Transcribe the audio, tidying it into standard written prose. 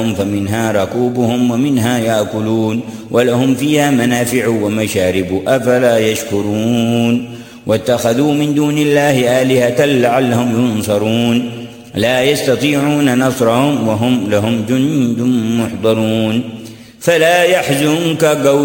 لهم فمنها ركوبهم ومنها يأكلون ولهم فيها منافع ومشارب أفلا يشكرون واتخذوا من دون الله آلهة لعلهم ينصرون لا يستطيعون نصرهم وهم لهم جند محضرون فلا يحزنك قول